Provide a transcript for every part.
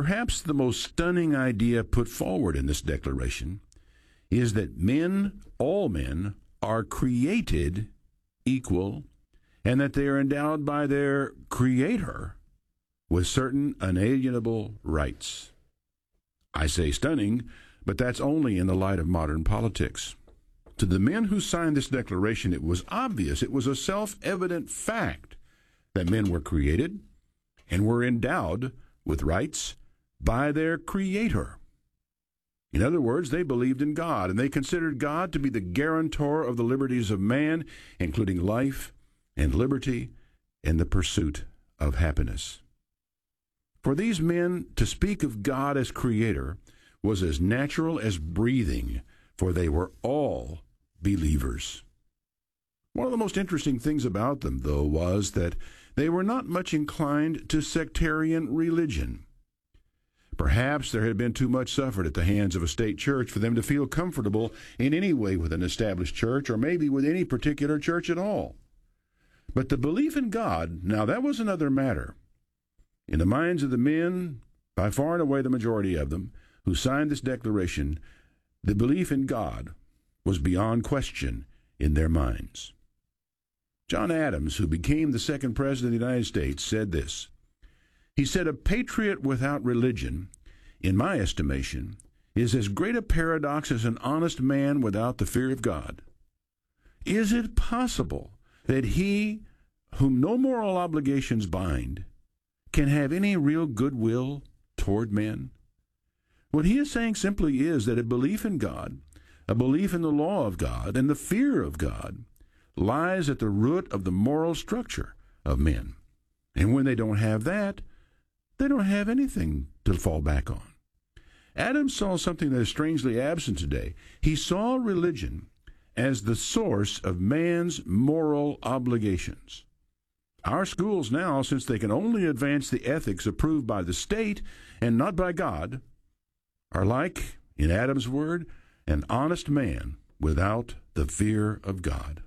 Perhaps the most stunning idea put forward in this declaration is that men, all men, are created equal, and that they are endowed by their Creator with certain unalienable rights. I say stunning, but that's only in the light of modern politics. To the men who signed this declaration, it was obvious, it was a self-evident fact that men were created and were endowed with rights by their Creator. In other words, they believed in God, and they considered God to be the guarantor of the liberties of man, including life and liberty and the pursuit of happiness. For these men, to speak of God as Creator was as natural as breathing, for they were all believers. One of the most interesting things about them, though, was that they were not much inclined to sectarian religion. Perhaps there had been too much suffered at the hands of a state church for them to feel comfortable in any way with an established church, or maybe with any particular church at all. But the belief in God, now that was another matter. In the minds of the men, by far and away the majority of them, who signed this declaration, the belief in God was beyond question in their minds. John Adams, who became the second president of the United States, said this. He said, "A patriot without religion, in my estimation, is as great a paradox as an honest man without the fear of God. Is it possible that he whom no moral obligations bind can have any real goodwill toward men?" What he is saying simply is that a belief in God, a belief in the law of God, and the fear of God lies at the root of the moral structure of men. And when they don't have that, they don't have anything to fall back on. Adams saw something that is strangely absent today. He saw religion as the source of man's moral obligations. Our schools now, since they can only advance the ethics approved by the state and not by God, are like, in Adam's word, an honest man without the fear of God.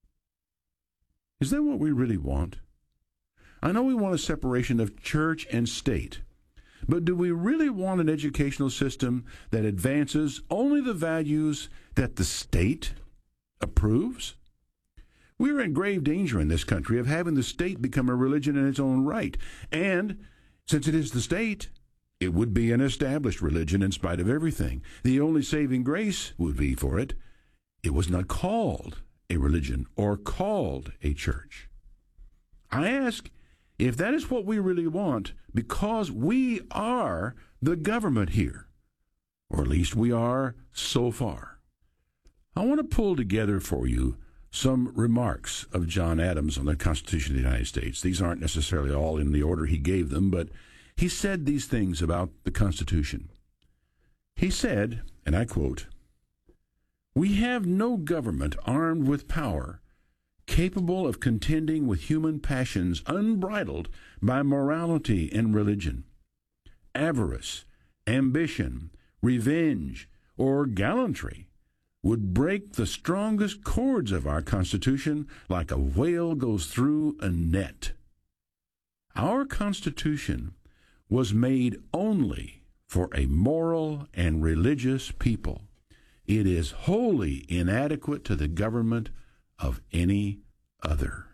Is that what we really want? I know we want a separation of church and state, but do we really want an educational system that advances only the values that the state approves? We are in grave danger in this country of having the state become a religion in its own right, and since it is the state, it would be an established religion in spite of everything. The only saving grace would be for it, it was not called a religion or called a church. I ask if that is what we really want, because we are the government here, or at least we are so far. I want to pull together for you some remarks of John Adams on the Constitution of the United States. These aren't necessarily all in the order he gave them, but he said these things about the Constitution. He said, and I quote, "We have no government armed with power, capable of contending with human passions unbridled by morality and religion. Avarice, ambition, revenge, or gallantry would break the strongest cords of our Constitution like a whale goes through a net. Our Constitution was made only for a moral and religious people. It is wholly inadequate to the government of any other."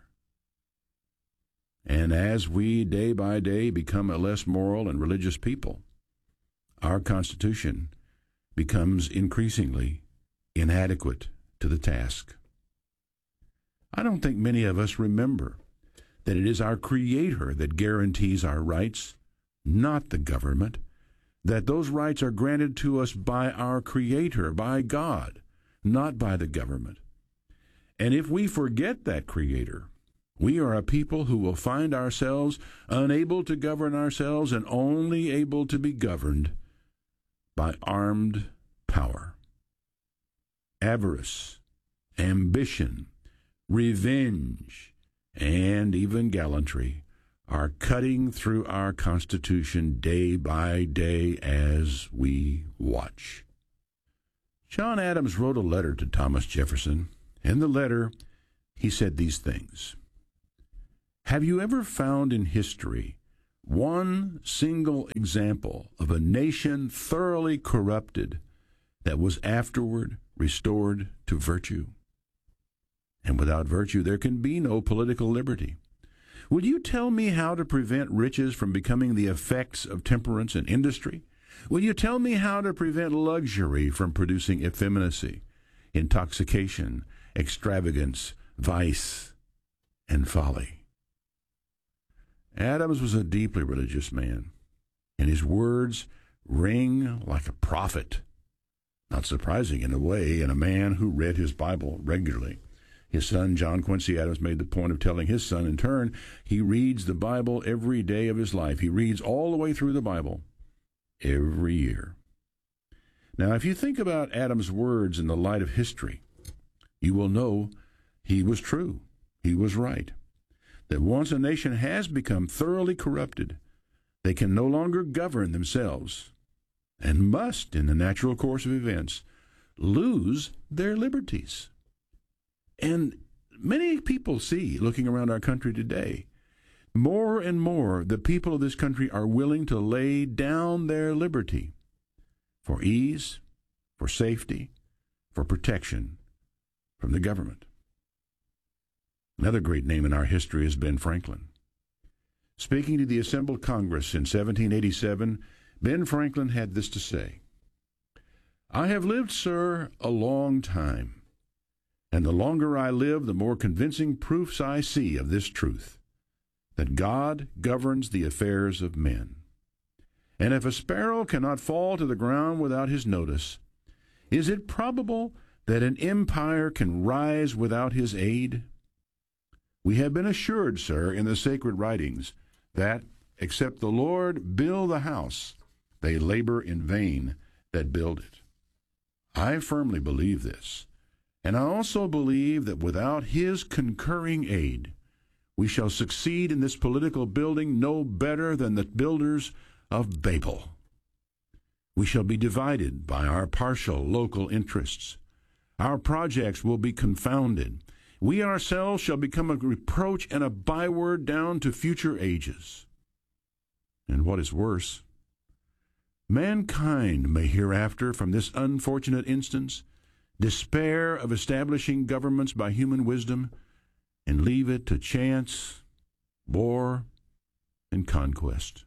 And as we day by day become a less moral and religious people, our Constitution becomes increasingly inadequate to the task. I don't think many of us remember that it is our Creator that guarantees our rights, not the government, that those rights are granted to us by our Creator, by God, not by the government. And if we forget that Creator, we are a people who will find ourselves unable to govern ourselves and only able to be governed by armed power. Avarice, ambition, revenge, and even gallantry are cutting through our Constitution day by day as we watch. John Adams wrote a letter to Thomas Jefferson. In the letter, he said these things. "Have you ever found in history one single example of a nation thoroughly corrupted that was afterward restored to virtue. And without virtue, there can be no political liberty. Will you tell me how to prevent riches from becoming the effects of temperance and industry? Will you tell me how to prevent luxury from producing effeminacy, intoxication, extravagance, vice, and folly? Adams was a deeply religious man, and his words ring like a prophet. Not surprising in a way, in a man who read his Bible regularly. His son, John Quincy Adams, made the point of telling his son, in turn, he reads the Bible every day of his life. He reads all the way through the Bible every year. Now, if you think about Adams' words in the light of history, you will know he was true. He was right. That once a nation has become thoroughly corrupted, they can no longer govern themselves and must, in the natural course of events, lose their liberties. And many people see, looking around our country today, more and more the people of this country are willing to lay down their liberty for ease, for safety, for protection from the government. Another great name in our history is Ben Franklin. Speaking to the assembled Congress in 1787, Ben Franklin had this to say: "I have lived, sir, a long time, and the longer I live, the more convincing proofs I see of this truth, that God governs the affairs of men. And if a sparrow cannot fall to the ground without his notice, is it probable that an empire can rise without his aid? We have been assured, sir, in the sacred writings, that, except the Lord build the house, they labor in vain that build it." I firmly believe this, and I also believe that without his concurring aid, we shall succeed in this political building no better than the builders of Babel. We shall be divided by our partial local interests. Our projects will be confounded. We ourselves shall become a reproach and a byword down to future ages. And what is worse, mankind may hereafter, from this unfortunate instance, despair of establishing governments by human wisdom and leave it to chance, war, and conquest.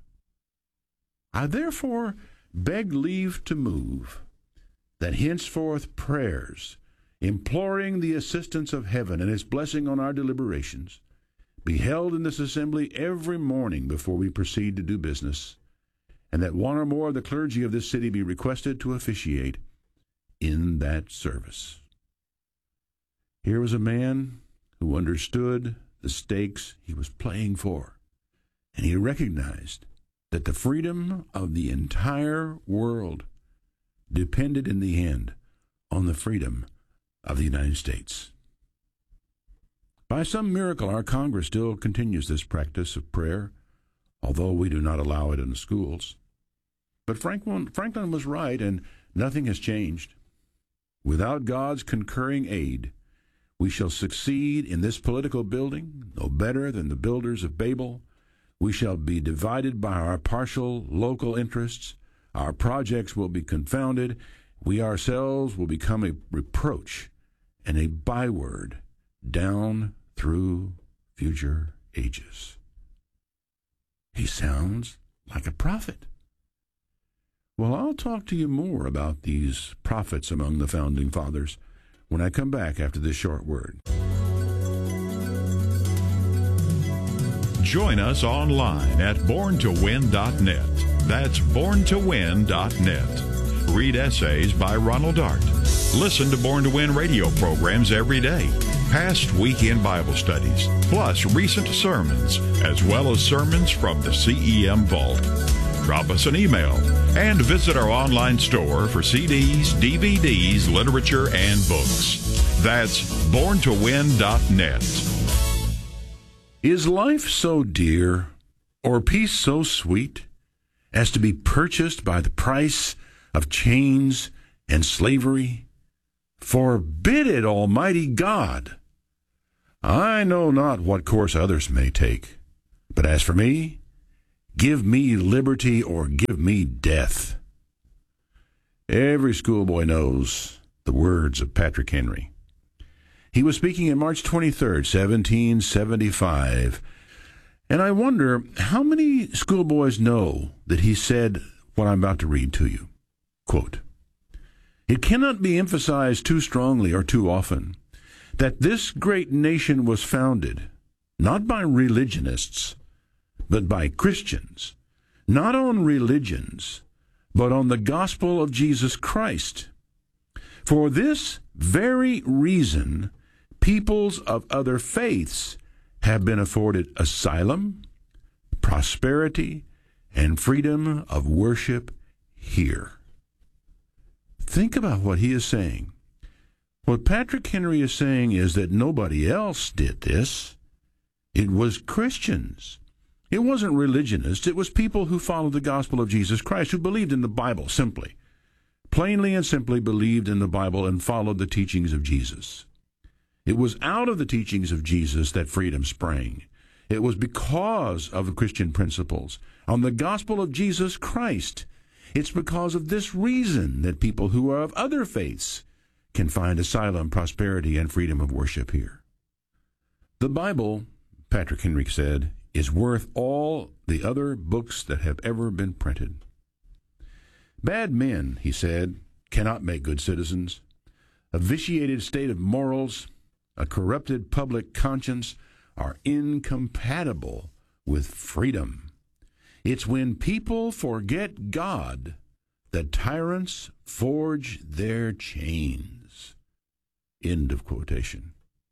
I therefore beg leave to move that henceforth prayers, imploring the assistance of heaven and its blessing on our deliberations, be held in this assembly every morning before we proceed to do business, and that one or more of the clergy of this city be requested to officiate in that service. Here was a man who understood the stakes he was playing for, and he recognized that the freedom of the entire world depended in the end on the freedom of the United States. By some miracle, our Congress still continues this practice of prayer, although we do not allow it in the schools. But Franklin was right, and nothing has changed. Without God's concurring aid, we shall succeed in this political building no better than the builders of Babel. We shall be divided by our partial local interests. Our projects will be confounded. We ourselves will become a reproach and a byword down through future ages. He sounds like a prophet. Well, I'll talk to you more about these prophets among the founding fathers when I come back after this short word. Join us online at borntowin.net. That's borntowin.net. Read essays by Ronald Dart. Listen to Born to Win radio programs every day. Past weekend Bible studies, plus recent sermons, as well as sermons from the CEM Vault. Drop us an email and visit our online store for CDs, DVDs, literature, and books. That's borntowin.net. Is life so dear, or peace so sweet, as to be purchased by the price of chains and slavery? Forbid it, Almighty God! I know not what course others may take, but as for me, Give me liberty or give me death. Every schoolboy knows the words of Patrick Henry. He was speaking on March 23rd, 1775. And I wonder how many schoolboys know that he said what I'm about to read to you. Quote, "It cannot be emphasized too strongly or too often that this great nation was founded not by religionists, but by Christians, not on religions, but on the gospel of Jesus Christ. For this very reason, peoples of other faiths have been afforded asylum, prosperity, and freedom of worship here." Think about what he is saying. What Patrick Henry is saying is that nobody else did this. It was Christians. It wasn't religionists. It was people who followed the gospel of Jesus Christ, who believed in the Bible simply. Plainly and simply believed in the Bible and followed the teachings of Jesus. It was out of the teachings of Jesus that freedom sprang. It was because of the Christian principles on the gospel of Jesus Christ. It's because of this reason that people who are of other faiths can find asylum, prosperity, and freedom of worship here. The Bible, Patrick Henry said, is worth all the other books that have ever been printed. Bad men, he said, cannot make good citizens. A vitiated state of morals, a corrupted public conscience are incompatible with freedom. It's when people forget God that tyrants forge their chains. End of quotation.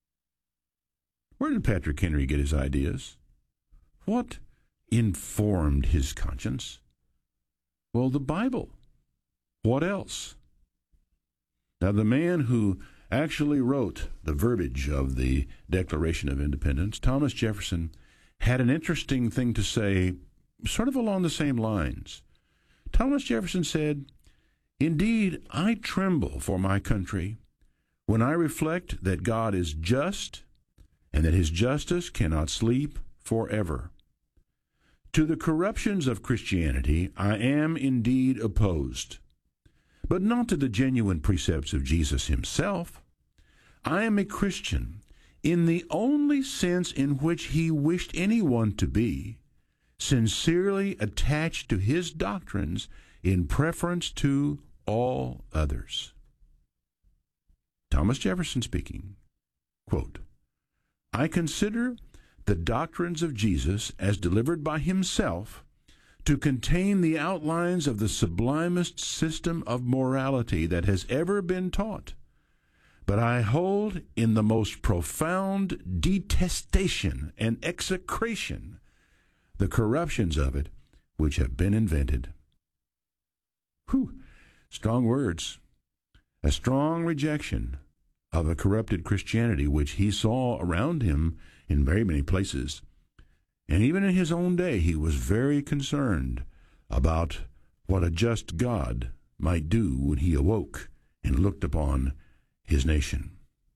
Where did Patrick Henry get his ideas? What informed his conscience? Well, the Bible. What else? Now, the man who actually wrote the verbiage of the Declaration of Independence, Thomas Jefferson, had an interesting thing to say, sort of along the same lines. Thomas Jefferson said, "Indeed, I tremble for my country when I reflect that God is just and that his justice cannot sleep forever. To the corruptions of Christianity I am indeed opposed, but not to the genuine precepts of Jesus himself. I am a Christian in the only sense in which he wished anyone to be, sincerely attached to his doctrines in preference to all others." Thomas Jefferson speaking, quote, "I consider the doctrines of Jesus as delivered by himself to contain the outlines of the sublimest system of morality that has ever been taught, but I hold in the most profound detestation and execration the corruptions of it which have been invented." Whew, strong words. A strong rejection of a corrupted Christianity which he saw around him in very many places. And even in his own day, he was very concerned about what a just God might do when he awoke and looked upon his nation.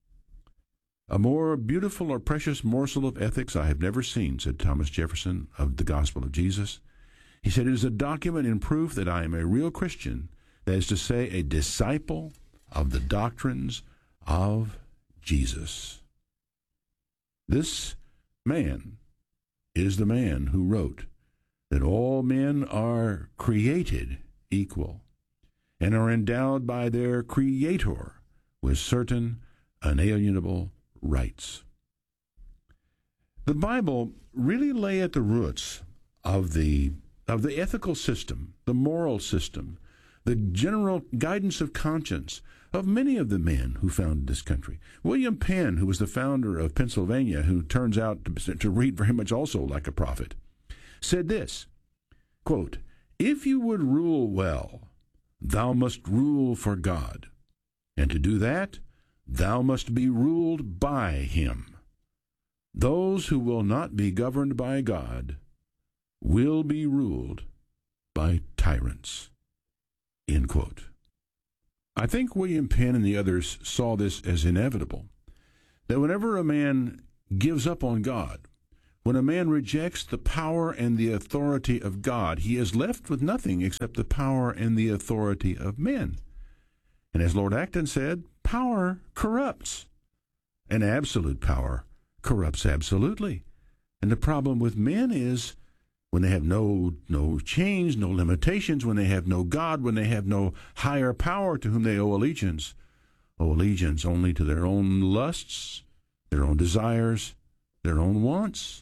"A more beautiful or precious morsel of ethics I have never seen," said Thomas Jefferson of the Gospel of Jesus. He said, "It is a document in proof that I am a real Christian, that is to say, a disciple of the doctrines of Jesus." This man is the man who wrote that all men are created equal and are endowed by their Creator with certain unalienable rights. The Bible really lay at the roots of the ethical system, the moral system, the general guidance of conscience of many of the men who founded this country. William Penn, who was the founder of Pennsylvania, who turns out to read very much also like a prophet, said this, quote, "If you would rule well, thou must rule for God, and to do that, thou must be ruled by him. Those who will not be governed by God will be ruled by tyrants." End quote. I think William Penn and the others saw this as inevitable, that whenever a man gives up on God, when a man rejects the power and the authority of God, he is left with nothing except the power and the authority of men. And as Lord Acton said, power corrupts, and absolute power corrupts absolutely. And the problem with men is when they have no change, no limitations, when they have no God, when they have no higher power to whom they owe allegiance only to their own lusts, their own desires, their own wants.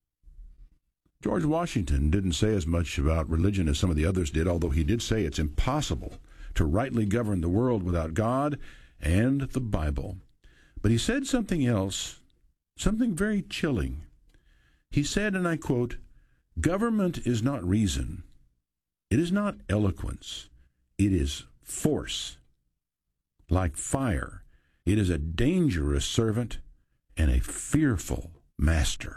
George Washington didn't say as much about religion as some of the others did, although he did say it's impossible to rightly govern the world without God and the Bible. But he said something else, something very chilling. He said, and I quote, "Government is not reason. It is not eloquence. It is force. Like fire, it is a dangerous servant and a fearful master."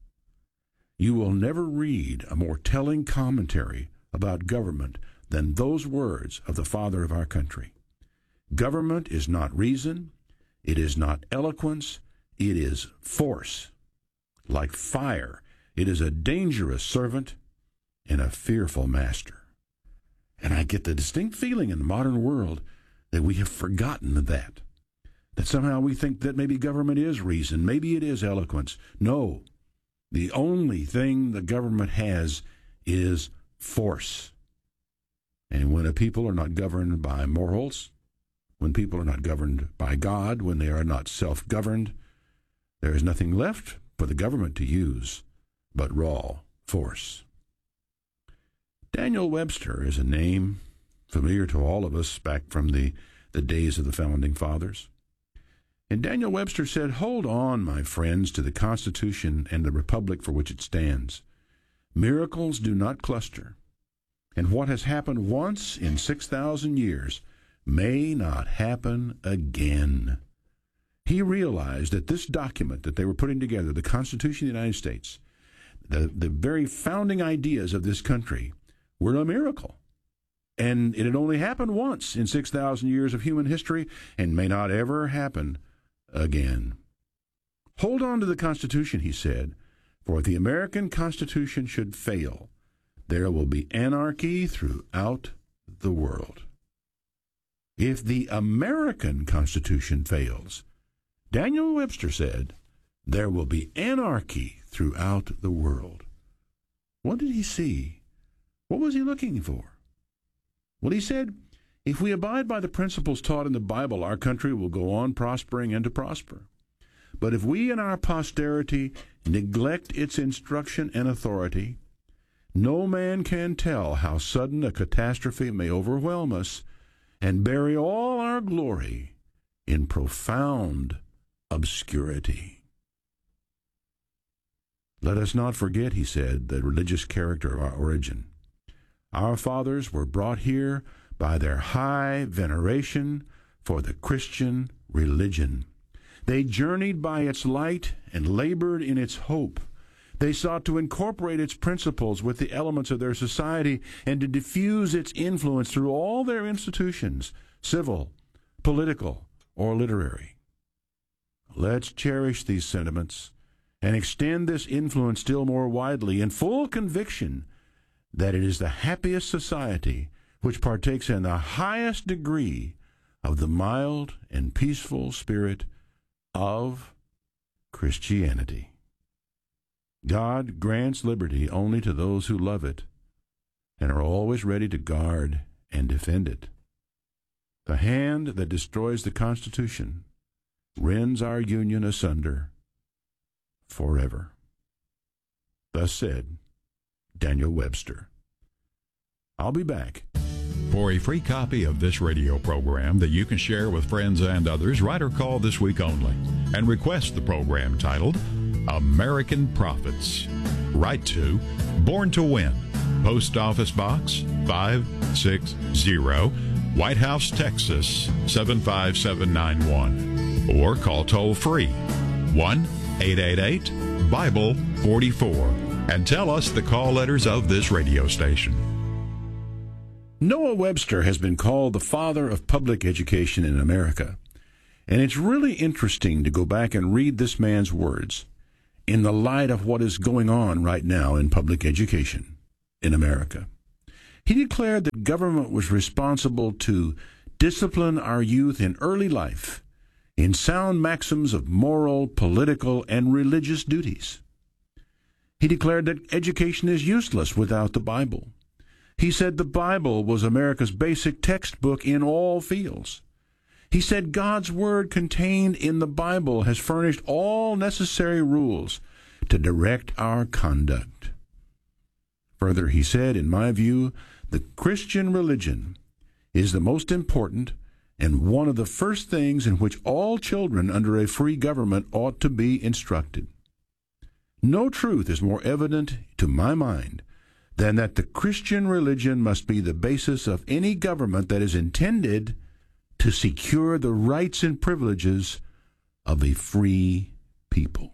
You will never read a more telling commentary about government than those words of the father of our country. Government is not reason. It is not eloquence. It is force. Like fire, it is a dangerous servant and a fearful master. And I get the distinct feeling in the modern world that we have forgotten that somehow we think that maybe government is reason, maybe it is eloquence. No, the only thing the government has is force. And when a people are not governed by morals, when people are not governed by God, when they are not self-governed, there is nothing left for the government to use but raw force. Daniel Webster is a name familiar to all of us back from the days of the Founding Fathers. And Daniel Webster said, "Hold on, my friends, to the Constitution and the Republic for which it stands. Miracles do not cluster, and what has happened once in 6,000 years may not happen again." He realized that this document that they were putting together, the Constitution of the United States, the very founding ideas of this country, were a miracle. And it had only happened once in 6,000 years of human history and may not ever happen again. Hold on to the Constitution, he said, for if the American Constitution should fail, there will be anarchy throughout the world. If the American Constitution fails, Daniel Webster said, there will be anarchy throughout the world. What did he see? What was he looking for? Well, he said, if we abide by the principles taught in the Bible, our country will go on prospering and to prosper. But if we and our posterity neglect its instruction and authority, no man can tell how sudden a catastrophe may overwhelm us and bury all our glory in profound obscurity. Let us not forget, he said, the religious character of our origin. Our fathers were brought here by their high veneration for the Christian religion. They journeyed by its light and labored in its hope. They sought to incorporate its principles with the elements of their society and to diffuse its influence through all their institutions, civil, political, or literary. Let's cherish these sentiments and extend this influence still more widely in full conviction that it is the happiest society which partakes in the highest degree of the mild and peaceful spirit of Christianity. God grants liberty only to those who love it and are always ready to guard and defend it. The hand that destroys the Constitution rends our union asunder forever. Thus said Daniel Webster. I'll be back. For a free copy of this radio program that you can share with friends and others, write or call this week only and request the program titled American Prophets. Write to Born to Win, Post Office Box 560, White House, Texas 75791, or call toll free 1-888-BIBLE-44 and tell us the call letters of this radio station. Noah Webster has been called the father of public education in America, and it's really interesting to go back and read this man's words. in the light of what is going on right now in public education in America. He declared that government was responsible to discipline our youth in early life in sound maxims of moral, political, and religious duties. He declared that education is useless without the Bible. He said the Bible was America's basic textbook in all fields. He said God's Word contained in the Bible has furnished all necessary rules to direct our conduct. Further, he said, in my view, the Christian religion is the most important and one of the first things in which all children under a free government ought to be instructed. No truth is more evident to my mind than that the Christian religion must be the basis of any government that is intended to secure the rights and privileges of a free people.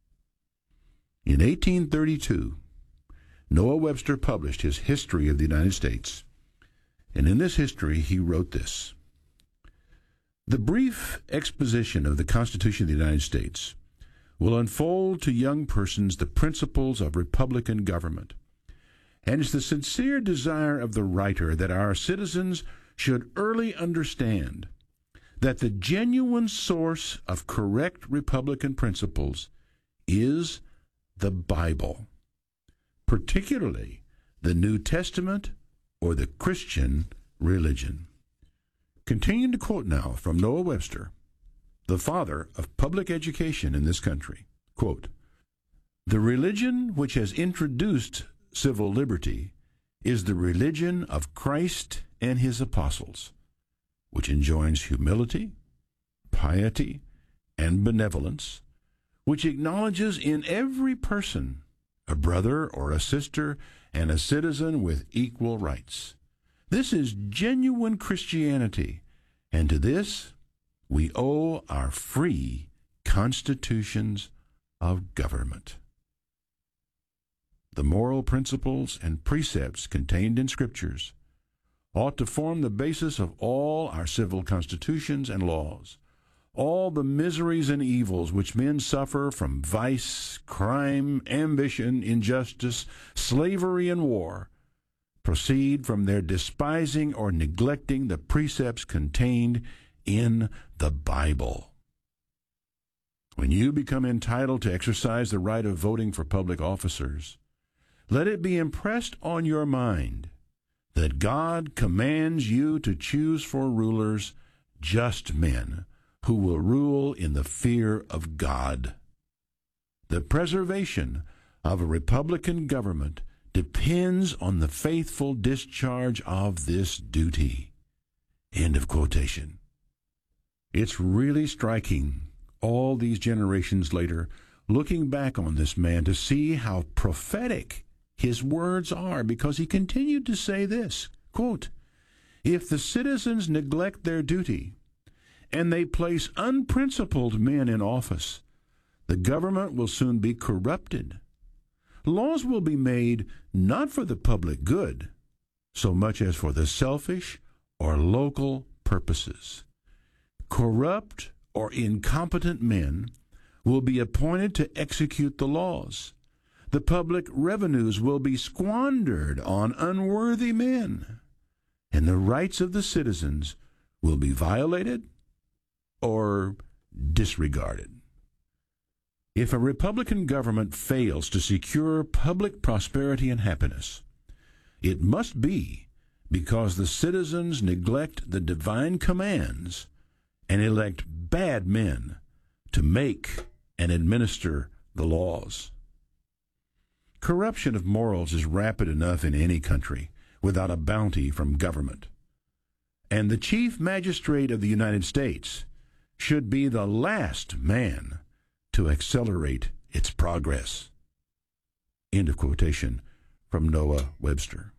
In 1832, Noah Webster published his History of the United States, and in this history he wrote this: "The brief exposition of the Constitution of the United States will unfold to young persons the principles of republican government, and it's the sincere desire of the writer that our citizens should early understand that the genuine source of correct republican principles is the Bible, particularly the New Testament or the Christian religion." Continuing to quote now from Noah Webster, the father of public education in this country, quote, "The religion which has introduced civil liberty is the religion of Christ and his apostles, which enjoins humility, piety, and benevolence, which acknowledges in every person a brother or a sister and a citizen with equal rights. This is genuine Christianity, and to this we owe our free constitutions of government." The moral principles and precepts contained in Scriptures ought to form the basis of all our civil constitutions and laws. All the miseries and evils which men suffer from vice, crime, ambition, injustice, slavery, and war proceed from their despising or neglecting the precepts contained in the Bible. When you become entitled to exercise the right of voting for public officers, let it be impressed on your mind that God commands you to choose for rulers just men who will rule in the fear of God. The preservation of a republican government depends on the faithful discharge of this duty. End of quotation. It's really striking, all these generations later, looking back on this man to see how prophetic his words are, because he continued to say this, quote, "If the citizens neglect their duty and they place unprincipled men in office, the government will soon be corrupted. Laws will be made not for the public good so much as for the selfish or local purposes. Corrupt or incompetent men will be appointed to execute the laws. The public revenues will be squandered on unworthy men, and the rights of the citizens will be violated or disregarded." If a Republican government fails to secure public prosperity and happiness, it must be because the citizens neglect the divine commands and elect bad men to make and administer the laws. Corruption of morals is rapid enough in any country without a bounty from government. And the Chief Magistrate of the United States should be the last man to accelerate its progress. End of quotation from Noah Webster.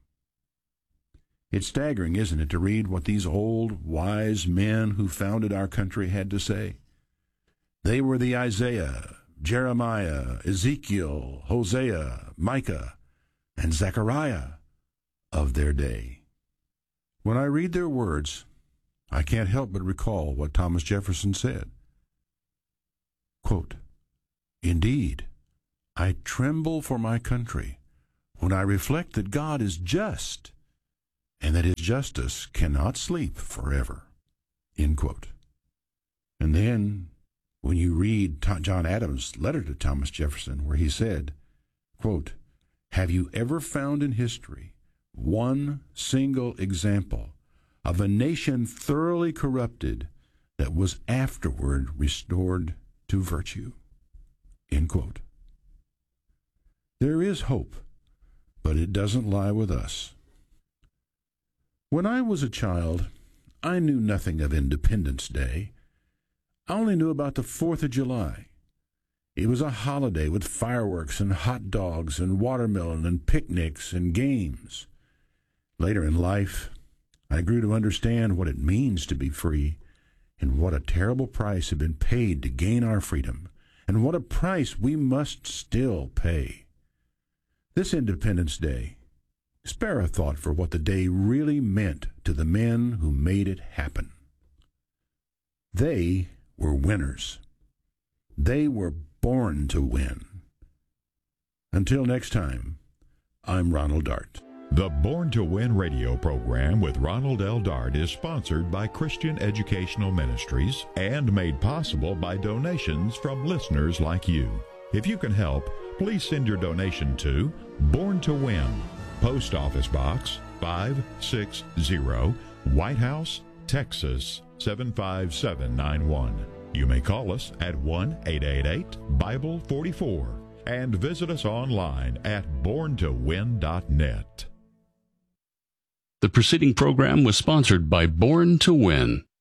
It's staggering, isn't it, to read what these old, wise men who founded our country had to say. They were the Isaiah, Jeremiah, Ezekiel, Hosea, Micah, and Zechariah of their day. When I read their words, I can't help but recall what Thomas Jefferson said. Quote, "Indeed, I tremble for my country when I reflect that God is just and that his justice cannot sleep forever." End quote. And then, when you read John Adams' letter to Thomas Jefferson, where he said, quote, "Have you ever found in history one single example of a nation thoroughly corrupted that was afterward restored to virtue?" End quote. There is hope, but it doesn't lie with us. When I was a child, I knew nothing of Independence Day. I only knew about the 4th of July. It was a holiday with fireworks and hot dogs and watermelon and picnics and games. Later in life, I grew to understand what it means to be free and what a terrible price had been paid to gain our freedom and what a price we must still pay. This Independence Day, spare a thought for what the day really meant to the men who made it happen. They were winners. They were born to win. Until next time, I'm Ronald Dart. The Born to Win radio program with Ronald L. Dart is sponsored by Christian Educational Ministries and made possible by donations from listeners like you. If you can help, please send your donation to Born to Win, Post Office Box 560, White House, Texas 75791. You may call us at 1-888-BIBLE-44 and visit us online at borntowin.net. The preceding program was sponsored by Born to Win.